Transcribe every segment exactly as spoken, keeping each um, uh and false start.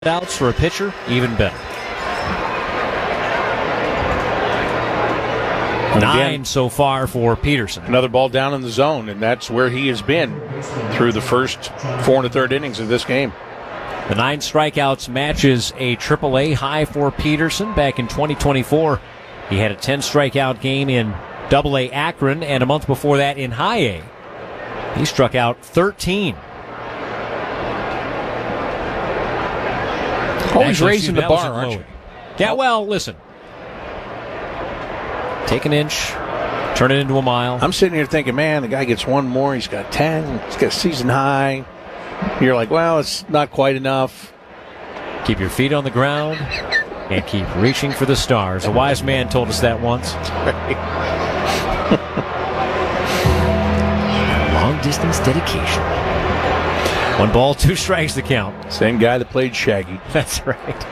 outs for a pitcher, even better. Nine Again, so far for Peterson. Another ball down in the zone, and that's where he has been through the first four and a third innings of this game. The nine strikeouts matches a triple A high for Peterson. Back in twenty twenty-four, he had a ten strikeout game in double A Akron, and a month before that in high A, he struck out thirteen. Always raising the bar, aren't you? Yeah, well, listen. Take an inch, turn it into a mile. I'm sitting here thinking, man, the guy gets one more. He's got ten. He's got a season high. You're like, well, it's not quite enough. Keep your feet on the ground and keep reaching for the stars. A wise man told us that once. Long distance dedication. One ball, two strikes the count. Same guy that played Shaggy. That's right.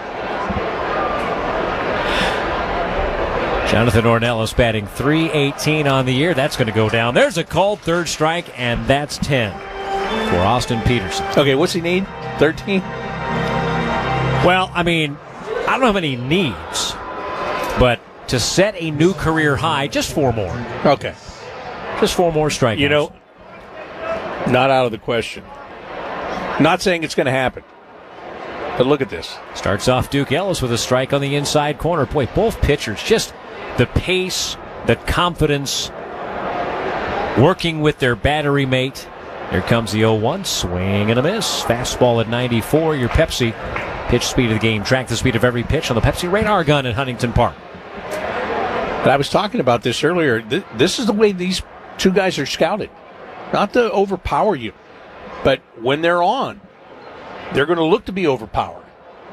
Jonathan Ornelas batting three eighteen on the year. That's going to go down. There's a called third strike, and that's ten for Austin Peterson. Okay, what's he need? thirteen? Well, I mean, I don't know how many he needs, but to set a new career high, just four more. Okay. Just four more strikeouts. You know, not out of the question. Not saying it's going to happen. But look at this. Starts off Duke Ellis with a strike on the inside corner. Boy, both pitchers, just the pace, the confidence, working with their battery mate. Here comes the oh one. Swing and a miss. Fastball at ninety-four. Your Pepsi pitch speed of the game. Track the speed of every pitch on the Pepsi radar gun at Huntington Park. But I was talking about this earlier. This is the way these two guys are scouted. Not to overpower you, but when they're on, they're going to look to be overpowered.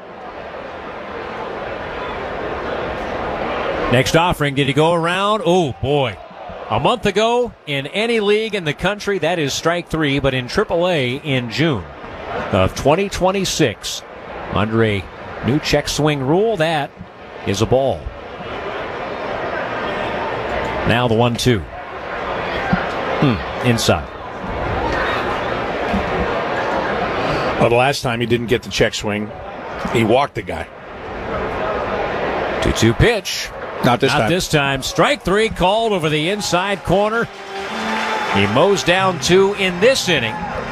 Next offering, did he go around? Oh, boy. A month ago, in any league in the country, that is strike three, but in triple A in June of twenty twenty-six, under a new check swing rule, that is a ball. Now the one two. Hmm, inside. Well, the last time he didn't get the check swing, he walked the guy. two two pitch. Not this Not time. this time. Strike three called over the inside corner. He mows down two in this inning.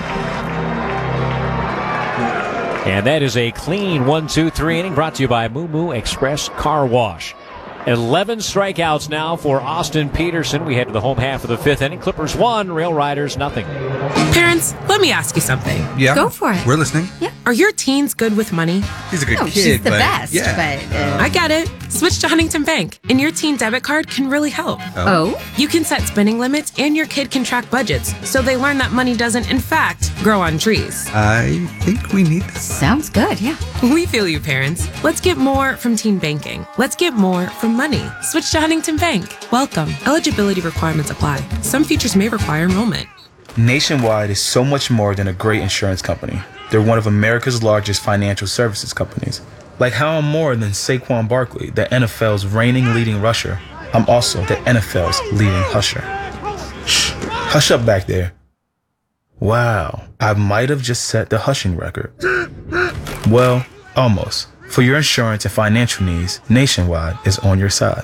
And that is a clean one two three inning brought to you by Moo Moo Express Car Wash. eleven strikeouts now for Austin Peterson. We head to the home half of the fifth inning. Clippers one, Rail Riders nothing. Parents, let me ask you something. Yeah. Go for it. We're listening. Yeah. Are your teens good with money? He's a good Oh, kid, she's the but best. yeah. But uh, I get it. Switch to Huntington Bank, and your teen debit card can really help. oh, You can set spending limits, and your kid can track budgets, so they learn that money doesn't, in fact, grow on trees. I think we need this. sounds good. Yeah. We feel you, parents. Let's get more from teen banking. Let's get more from money. Switch to Huntington Bank. Welcome. Eligibility requirements apply. Some features may require enrollment. Nationwide is so much more than a great insurance company. They're one of America's largest financial services companies. Like how I'm more than Saquon Barkley, the N F L's reigning leading rusher, I'm also the N F L's leading husher. Shh, hush up back there. Wow, I might have just set the hushing record. Well, almost. For your insurance and financial needs, Nationwide is on your side.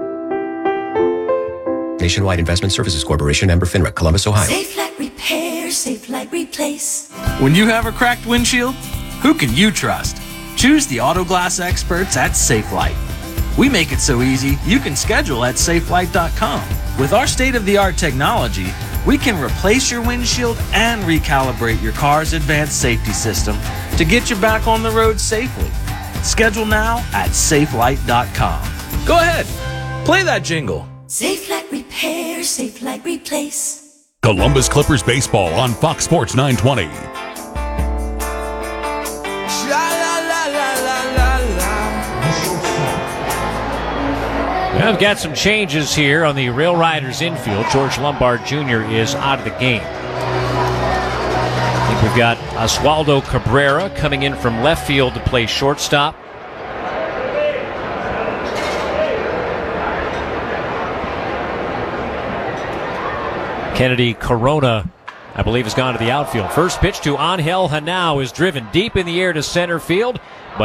Nationwide Investment Services Corporation, member FINRA, Columbus, Ohio. Safe Light Repair, Safe Light Replace. When you have a cracked windshield, who can you trust? Choose the auto glass experts at SafeLight. We make it so easy, you can schedule at safe light dot com. With our state-of-the-art technology, we can replace your windshield and recalibrate your car's advanced safety system to get you back on the road safely. Schedule now at safe light dot com. Go ahead, play that jingle. Safe Light Repair, Safe Light Replace. Columbus Clippers baseball on Fox Sports nine twenty. I've got some changes here on the Rail Riders infield. George Lombard Junior is out of the game. I think we've got Oswaldo Cabrera coming in from left field to play shortstop. Kennedy Corona I believe, has gone to the outfield. First pitch to Angel Hanao is driven deep in the air to center field.